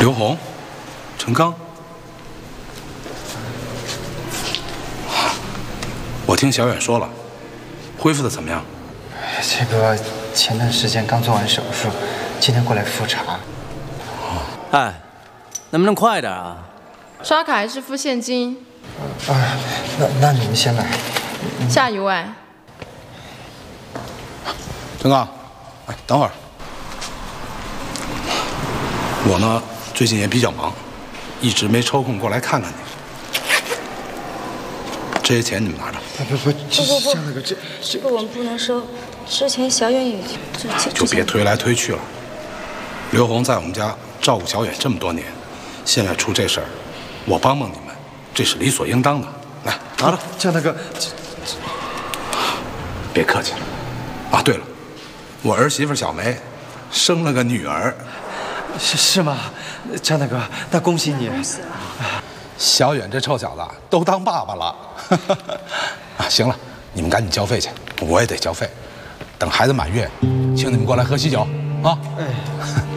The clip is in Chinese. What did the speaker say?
刘红、陈刚，我听小远说了，恢复的怎么样？ 这个前段时间刚做完手术，今天过来复查。 哎，能不能快点啊？ 刷卡还是付现金？ 那你们先来。 下一位。 陈刚，哎，等会儿。我呢，最近也比较忙，一直没抽空过来看看你。这些钱你们拿着。 不， 这个我们不能收。之前小远已经就别推来推去了。刘红在我们家照顾小远这么多年，现在出这事儿，我帮帮你们，这是理所应当的。来，拿着。 江大哥， 别客气了。啊，对了，我儿媳妇小梅生了个女儿。 是吗？江大哥，那恭喜你。 恭喜了。 小远这臭小子都当爸爸了。啊，行了，你们赶紧交费去，我也得交费。等孩子满月，请你们过来喝喜酒啊！ 哎。